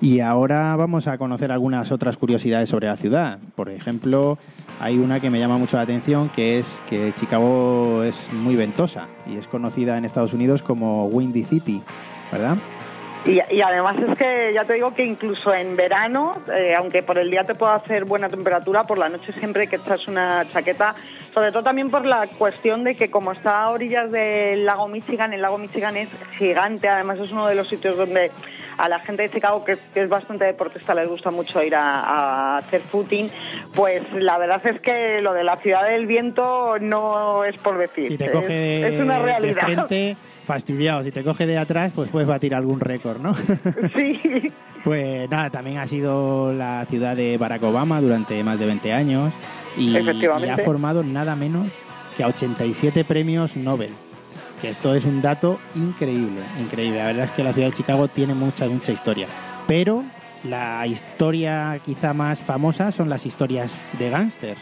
Y ahora vamos a conocer algunas otras curiosidades sobre la ciudad. Por ejemplo, hay una que me llama mucho la atención, que es que Chicago es muy ventosa y es conocida en Estados Unidos como Windy City, ¿verdad? Y además es que ya te digo que incluso en verano, aunque por el día te pueda hacer buena temperatura, por la noche siempre que echas una chaqueta, sobre todo también por la cuestión de que como está a orillas del lago Michigan, el lago Michigan es gigante, además es uno de los sitios donde a la gente de Chicago, que es bastante deportista, les gusta mucho ir a hacer footing, pues la verdad es que lo de la ciudad del viento no es por decir. Si te coge es una realidad. De frente, fastidiado. Si te coge de atrás, pues puedes batir algún récord, ¿no? Sí. Pues nada, también ha sido la ciudad de Barack Obama durante más de 20 años y ha formado nada menos que a 87 premios Nobel. Que esto es un dato increíble, increíble. La verdad es que la ciudad de Chicago tiene mucha historia. Pero la historia quizá más famosa son las historias de gángsters.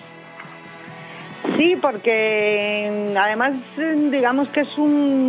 Sí, porque además digamos que es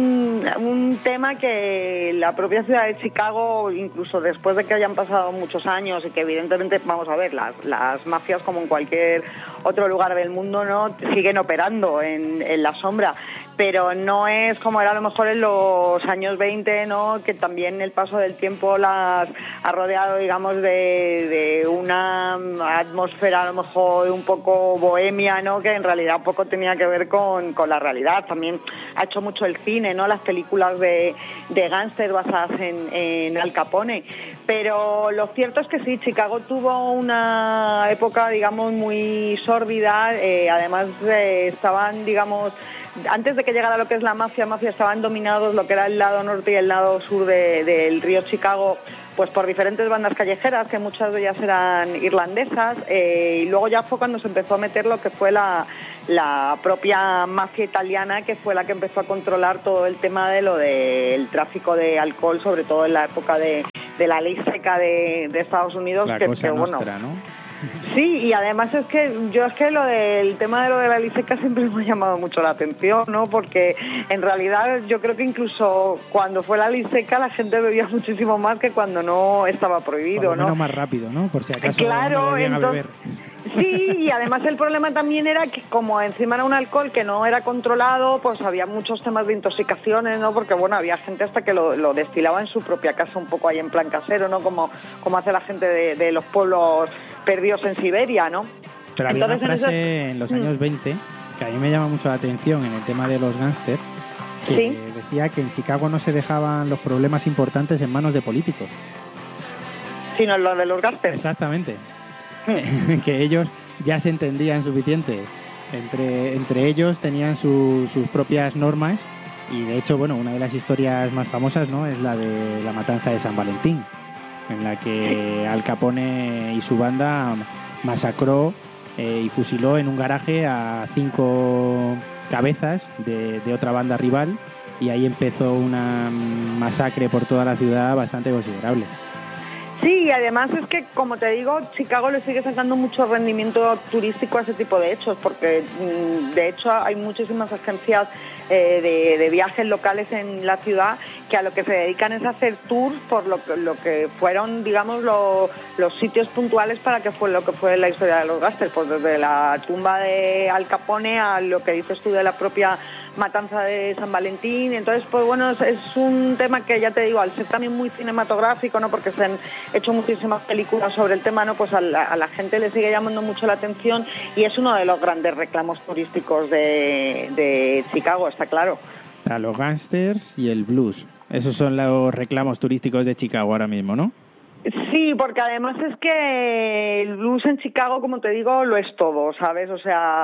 un tema que la propia ciudad de Chicago, incluso después de que hayan pasado muchos años y que evidentemente, vamos a ver, las mafias como en cualquier otro lugar del mundo no siguen operando en la sombra, pero no es como era a lo mejor en los años 20, ¿no? Que también el paso del tiempo las ha rodeado, digamos, de una atmósfera a lo mejor un poco bohemia, ¿no? Que en realidad poco tenía que ver con la realidad. También ha hecho mucho el cine, ¿no? Las películas de gángster basadas en Al Capone. Pero lo cierto es que sí, Chicago tuvo una época, digamos, muy sórdida. Además, estaban, digamos, antes de que llegara lo que es la mafia estaban dominados lo que era el lado norte y el lado sur del río Chicago, pues por diferentes bandas callejeras, que muchas de ellas eran irlandesas, y luego ya fue cuando se empezó a meter lo que fue la propia mafia italiana, que fue la que empezó a controlar todo el tema de lo del tráfico de alcohol, sobre todo en la época de la ley seca de Estados Unidos. La Cosa Nostra, ¿no? Sí, y además es que lo del tema de la ley seca siempre me ha llamado mucho la atención, ¿no? Porque en realidad yo creo que incluso cuando fue la ley seca la gente bebía muchísimo más que cuando no estaba prohibido, ¿no? Más rápido, ¿no? Por si acaso claro, no debían a beber. Sí, y además el problema también era que como encima era un alcohol que no era controlado, pues había muchos temas de intoxicaciones, ¿no? Porque bueno, había gente hasta que lo destilaba en su propia casa, un poco ahí en plan casero, ¿no? Como hace la gente de los pueblos perdidos en Siberia, ¿no? Pero había una frase en los años 20 que a mí me llama mucho la atención en el tema de los gángsters, que decía que en Chicago no se dejaban los problemas importantes en manos de políticos. Sino lo de los gángsters. Exactamente. Que ellos ya se entendían suficiente. Entre ellos tenían sus propias normas y de hecho, bueno, una de las historias más famosas, ¿no? Es la de la matanza de San Valentín, en la que Al Capone y su banda masacró y fusiló en un garaje a 5 cabezas de otra banda rival, y ahí empezó una masacre por toda la ciudad bastante considerable. Sí, y además es que, como te digo, Chicago le sigue sacando mucho rendimiento turístico a ese tipo de hechos, porque de hecho hay muchísimas agencias de viajes locales en la ciudad que a lo que se dedican es a hacer tours por lo que fueron, digamos, los sitios puntuales para que fue lo que fue la historia de los gángsters, pues desde la tumba de Al Capone a lo que dices tú de la propia matanza de San Valentín. Entonces, pues bueno, es un tema que ya te digo, al ser también muy cinematográfico, ¿no? Porque se han hecho muchísimas películas sobre el tema, ¿no? Pues a la gente le sigue llamando mucho la atención y es uno de los grandes reclamos turísticos de Chicago, está claro. O sea, los gángsters y el blues, esos son los reclamos turísticos de Chicago ahora mismo, ¿no? Sí, porque además es que el blues en Chicago, como te digo, lo es todo, ¿sabes? O sea,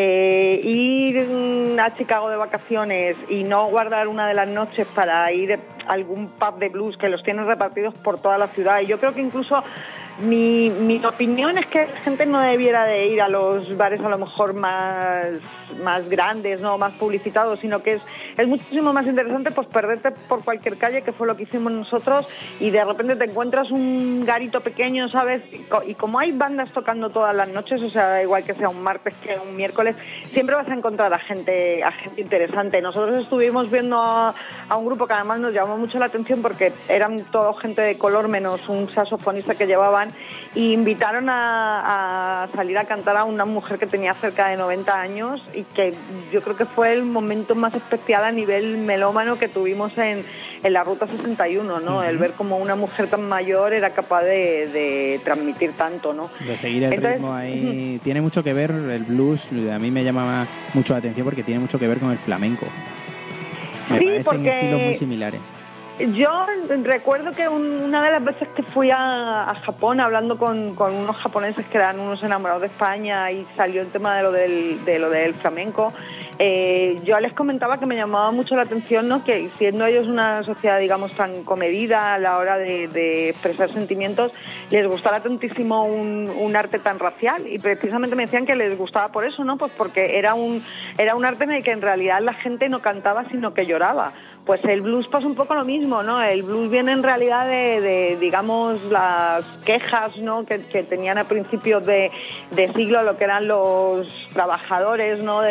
ir a Chicago de vacaciones y no guardar una de las noches para ir a algún pub de blues, que los tienen repartidos por toda la ciudad. Y yo creo que incluso Mi opinión es que la gente no debiera de ir a los bares a lo mejor más grandes, no más publicitados, sino que es muchísimo más interesante pues perderte por cualquier calle, que fue lo que hicimos nosotros, y de repente te encuentras un garito pequeño, ¿sabes? Y como hay bandas tocando todas las noches, o sea, da igual que sea un martes que un miércoles, siempre vas a encontrar a gente interesante. Nosotros estuvimos viendo a un grupo que además nos llamó mucho la atención porque eran todo gente de color menos un saxofonista que llevaban, y invitaron a salir a cantar a una mujer que tenía cerca de 90 años, y que yo creo que fue el momento más especial a nivel melómano que tuvimos en la Ruta 61, ¿no? Uh-huh. El ver cómo una mujer tan mayor era capaz de transmitir tanto, ¿no? De seguir el ritmo ahí. Uh-huh. Tiene mucho que ver el blues, a mí me llama mucho la atención porque tiene mucho que ver con el flamenco. Me parecen estilos muy similares. Yo recuerdo que una de las veces que fui a Japón hablando con unos japoneses que eran unos enamorados de España, y salió el tema de lo del flamenco, yo les comentaba que me llamaba mucho la atención, ¿no?, que siendo ellos una sociedad, digamos, tan comedida a la hora de expresar sentimientos, les gustara tantísimo un arte tan racial, y precisamente me decían que les gustaba por eso, ¿no?, pues porque era un arte en el que en realidad la gente no cantaba sino que lloraba. Pues el blues pasa un poco lo mismo, ¿no? El blues viene en realidad de digamos, las quejas, ¿no?, que tenían a principios de siglo lo que eran los trabajadores, ¿no?,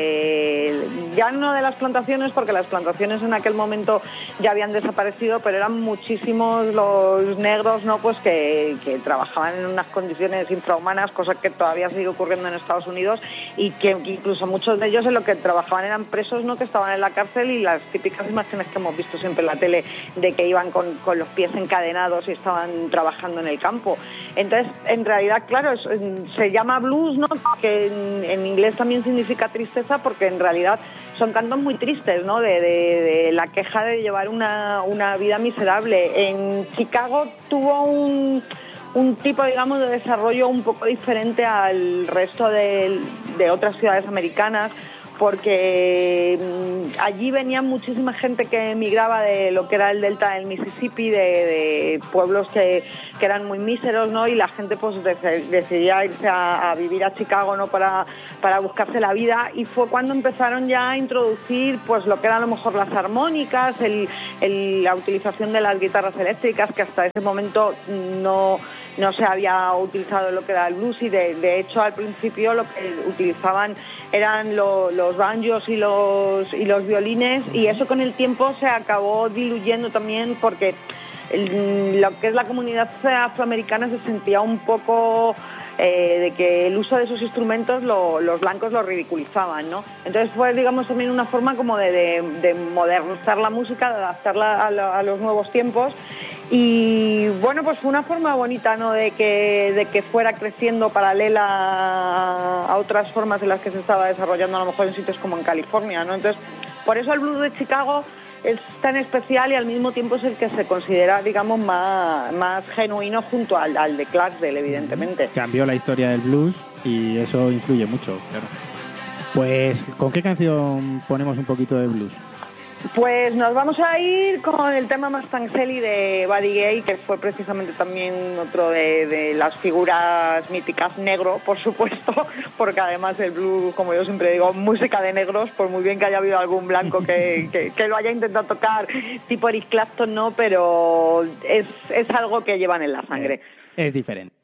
ya no de las plantaciones, porque las plantaciones en aquel momento ya habían desaparecido, pero eran muchísimos los negros, ¿no?, pues que trabajaban en unas condiciones infrahumanas, cosa que todavía sigue ocurriendo en Estados Unidos, y que incluso muchos de ellos en lo que trabajaban eran presos, ¿no?, que estaban en la cárcel, y las típicas imágenes que hemos visto siempre en la tele de que iban con los pies encadenados y estaban trabajando en el campo. Entonces, en realidad, claro, se llama blues, ¿no?, que en inglés también significa tristeza, porque en realidad son cantos muy tristes, ¿no?, de la queja de llevar una vida miserable. En Chicago tuvo un tipo, digamos, de desarrollo un poco diferente al resto de otras ciudades americanas, porque allí venía muchísima gente que emigraba de lo que era el delta del Mississippi, de pueblos que eran muy míseros, ¿no?, y la gente pues decidía irse a vivir a Chicago, ¿no?, para buscarse la vida, y fue cuando empezaron ya a introducir pues lo que eran a lo mejor las armónicas, la utilización de las guitarras eléctricas, que hasta ese momento no se había utilizado lo que era el blues, y de hecho al principio lo que utilizaban eran los banjos y los violines, y eso con el tiempo se acabó diluyendo también, porque lo que es la comunidad afroamericana se sentía un poco de que el uso de esos instrumentos los blancos lo ridiculizaban, ¿no? Entonces fue, digamos, también una forma como de modernizar la música, de adaptarla a los nuevos tiempos. Y bueno, pues fue una forma bonita, ¿no?, de que fuera creciendo paralela a otras formas en las que se estaba desarrollando a lo mejor en sitios como en California, ¿no? Entonces, por eso el blues de Chicago es tan especial, y al mismo tiempo es el que se considera, digamos, más genuino junto al de Clarksdale, evidentemente. Cambió la historia del blues y eso influye mucho, claro. Pues, ¿con qué canción ponemos un poquito de blues? Pues nos vamos a ir con el tema Mustang Sally de Buddy Gay, que fue precisamente también otro de las figuras míticas, negro, por supuesto, porque además el blues, como yo siempre digo, música de negros, por muy bien que haya habido algún blanco que lo haya intentado tocar, tipo Eric Clapton, no, pero es algo que llevan en la sangre. Es diferente.